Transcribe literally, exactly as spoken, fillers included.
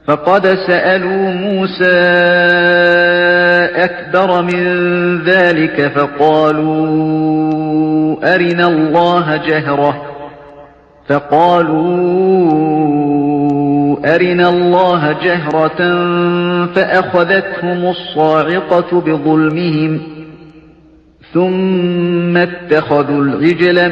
فقد سألوا موسى أكبر من ذلك فقالوا أرنا الله جهرة فقالوا أرنا الله جهرة فأخذتهم الصاعقة بظلمهم ثم اتخذوا العجل